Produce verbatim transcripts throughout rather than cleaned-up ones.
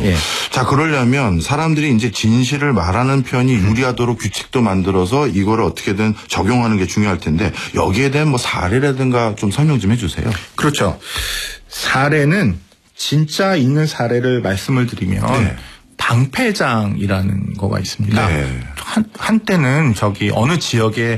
예. 자, 그러려면 사람들이 이제 진실을 말하는 편이 유리하도록 규칙도 만들어서 이거를 어떻게든 적용하는 게 중요할 텐데 여기에 대한 뭐 사례라든가 좀 설명 좀 해주세요. 그렇죠. 사례는 진짜 있는 사례를 말씀을 드리면 네. 방패장이라는 거가 있습니다. 네. 한, 한때는 저기 어느 지역에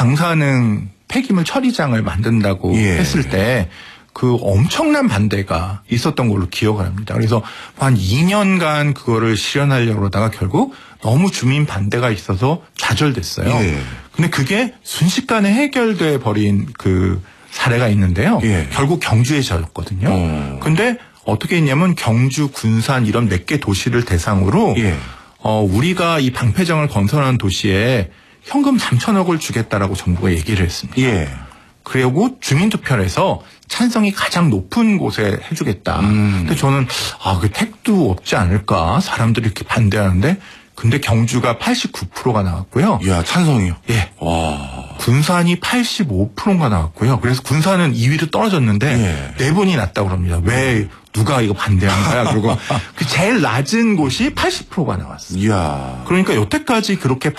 방사능 폐기물 처리장을 만든다고 예. 했을 때 그 엄청난 반대가 있었던 걸로 기억을 합니다. 그래서 한 이 년간 그거를 실현하려고 그러다가 결국 너무 주민 반대가 있어서 좌절됐어요. 예. 근데 그게 순식간에 해결돼 버린 그 사례가 있는데요. 예. 결국 경주에 저였거든요. 어. 근데 어떻게 했냐면 경주, 군산 이런 몇 개 도시를 대상으로 예. 어, 우리가 이 방패장을 건설한 도시에 현금 삼천억을 주겠다라고 정부가 얘기를 했습니다. 예. 그리고 주민투표를 해서 찬성이 가장 높은 곳에 해주겠다. 음. 근데 저는 아, 그 택도 없지 않을까? 사람들이 이렇게 반대하는데 근데 경주가 팔십구 퍼센트가 나왔고요. 야, 찬성이요? 예. 와. 군산이 팔십오 퍼센트가 나왔고요. 그래서 군산은 이 위로 떨어졌는데 예. 네 번이 났다고 합니다. 왜 누가 이거 반대한 거야? 그리고 그 제일 낮은 곳이 팔십 퍼센트가 나왔어요. 이야. 그러니까 여태까지 그렇게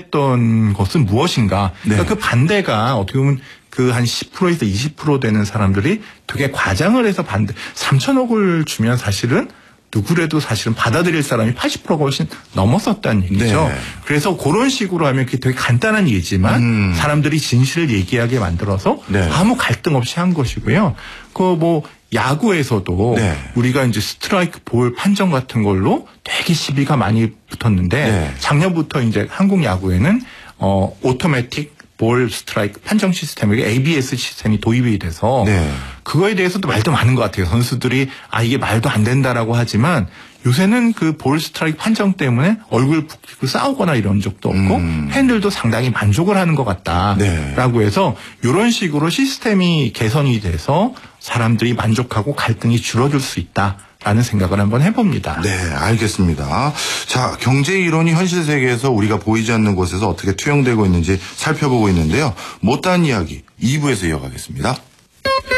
반대했던 것은 무엇인가? 그러니까 네. 그 반대가 어떻게 보면 그 한 십 퍼센트에서 이십 퍼센트 되는 사람들이 되게 과장을 해서 반대. 삼천억을 주면 사실은 누구라도 사실은 받아들일 사람이 팔십 퍼센트가 훨씬 넘었었다는 얘기죠. 네. 그래서 그런 식으로 하면 그게 되게 간단한 얘기지만 음. 사람들이 진실을 얘기하게 만들어서 네. 아무 갈등 없이 한 것이고요. 그 뭐 야구에서도 네. 우리가 이제 스트라이크 볼 판정 같은 걸로 되게 시비가 많이 붙었는데 네. 작년부터 이제 한국 야구에는 어 오토매틱 볼 스트라이크 판정 시스템, 에이비에스 시스템이 도입이 돼서 네. 그거에 대해서도 말도 많은 것 같아요. 선수들이 아 이게 말도 안 된다라고 하지만 요새는 그 볼 스트라이크 판정 때문에 얼굴 붓고 싸우거나 이런 적도 없고 음. 팬들도 상당히 만족을 하는 것 같다라고 네. 해서 이런 식으로 시스템이 개선이 돼서 사람들이 만족하고 갈등이 줄어들 수 있다라는 생각을 한번 해봅니다. 네, 알겠습니다. 자, 경제 이론이 현실 세계에서 우리가 보이지 않는 곳에서 어떻게 투영되고 있는지 살펴보고 있는데요. 못다한 이야기 이 부에서 이어가겠습니다.